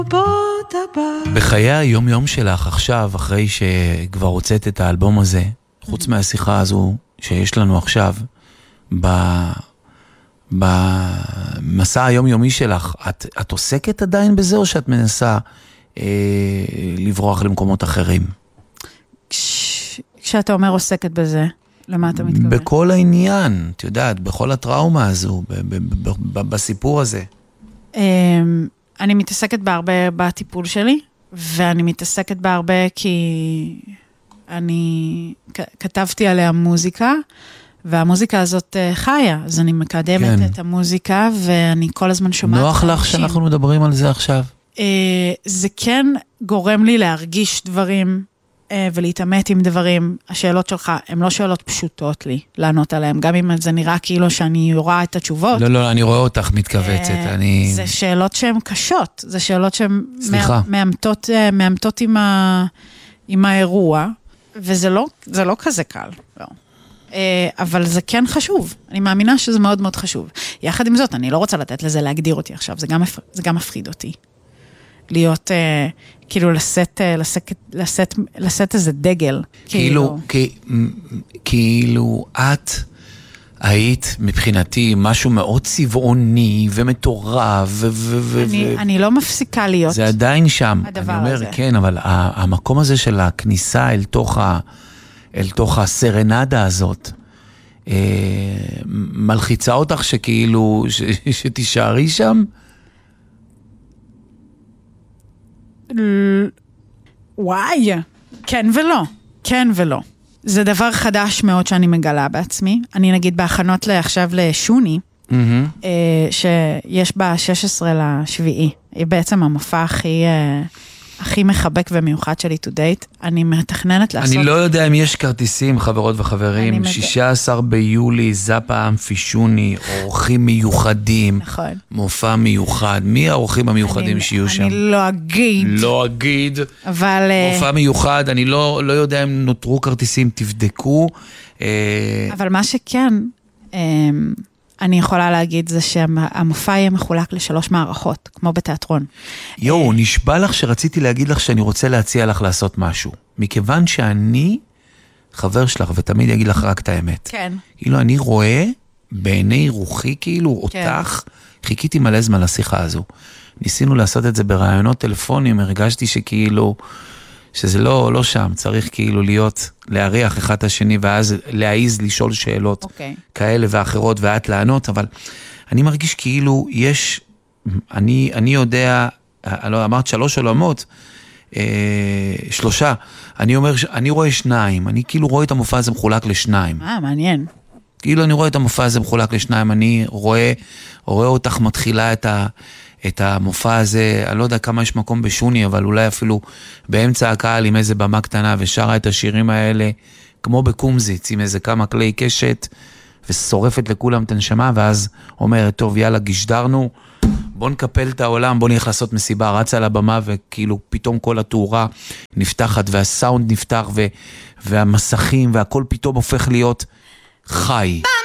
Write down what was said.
בחיי היום-יום שלך עכשיו, אחרי שכבר הוצאת את האלבום הזה, חוץ מהשיחה הזו שיש לנו עכשיו, במסע היומיומי שלך, את עוסקת עדיין בזה או שאת מנסה לברוח למקומות אחרים? כשאתה אומר עוסקת בזה, למה אתה מתכוון? בכל העניין, את יודעת, בכל הטראומה הזו, בסיפור הזה. אני מתעסקת בהרבה בטיפול שלי, ואני מתעסקת בהרבה כי אני כתבתי עליה מוזיקה, והמוזיקה הזאת חיה, אז אני מקדמת את המוזיקה, ואני כל הזמן שומעת. נוח לך שאנחנו מדברים על זה עכשיו? זה כן גורם לי להרגיש דברים, ולהתאמת עם דברים. השאלות שלך הן לא שאלות פשוטות לי לענות עליהן, גם אם זה נראה כאילו שאני רואה את התשובות. לא, אני רואה אותך מתכווצת. זה שאלות שהן קשות, זה שאלות שהן מאמתות עם האירוע, וזה לא כזה קל, לא. אבל זה כן חשוב, אני מאמינה שזה מאוד מאוד חשוב. יחד עם זאת, אני לא רוצה לתת לזה להגדיר אותי עכשיו, זה גם מפחיד אותי. להיות, כאילו, לשאת איזה דגל. כאילו, את היית מבחינתי משהו מאוד צבעוני ומטורף. אני לא מפסיקה להיות. זה עדיין שם. הדבר אני אומר, הזה. כן, אבל המקום הזה של הכניסה אל תוך הסרנדה הזאת, מלחיצה אותך שכאילו, שתישארי שם? וואי, כן ולא. זה דבר חדש מאוד שאני מגלה בעצמי. אני נגיד בהכנות עכשיו לשוני, שיש בה 16 לשביעי. היא בעצם המופע הכי מחבק ומיוחד שלי to date. אני מתכננת לעשות... אני לא יודע אם יש כרטיסים, חברות וחברים. 16 ביולי, זאפה אמפישוני, אורחים מיוחדים. נכון. מופע מיוחד. מי האורחים המיוחדים שיהיו שם? אני לא אגיד. אבל... מופע מיוחד, אני לא יודע אם נותרו כרטיסים, תבדקו. אבל מה שכן... אני יכולה להגיד זה שהמופע יהיה מחולק ל3 מערכות, כמו בתיאטרון. נשבע לך שרציתי להגיד לך שאני רוצה להציע לך לעשות משהו. מכיוון שאני חבר שלך, ותמיד אגיד לך רק את האמת. כן. כאילו אני רואה בעיני רוחי, כאילו אותך, חיכיתי מלא זמן לשיחה הזו. ניסינו לעשות את זה ברעיונות טלפונים, הרגשתי שכאילו... שזה לא שם, צריך כאילו להריח אחד את השני, ואז להעיז לשאול שאלות כאלה ואחרות, ואת לענות, אבל אני מרגיש כאילו יש, אני יודע, אמרת 3 עולמות, 3, אני רואה 2, אני כאילו רואה את המופע הזה מחולק ל2. מעניין. כאילו אני רואה את המופע הזה מחולק ל2, אני רואה אותך מתחילה את המופע הזה, אני לא יודע כמה יש מקום בשוני, אבל אולי אפילו באמצע הקהל עם איזה במה קטנה, ושרה את השירים האלה, כמו בקומזיץ, עם איזה כמה כלי קשת, ושורפת לכולם את הנשמה, ואז אומרת, טוב, יאללה, גשדרנו, בוא נקפל את העולם, בוא נלך לעשות מסיבה, רצה על הבמה, וכאילו פתאום כל התאורה נפתחת, והסאונד נפתח, והמסכים, והכל פתאום הופך להיות חי.